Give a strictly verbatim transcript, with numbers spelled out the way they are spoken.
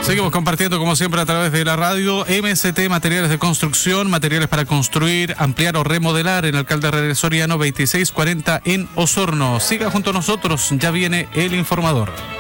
Seguimos compartiendo como siempre a través de la radio. M S T Materiales de Construcción, materiales para construir, ampliar o remodelar en Alcalde René Soriano veintiséis cuarenta en Osorno. Siga junto a nosotros, ya viene el informador.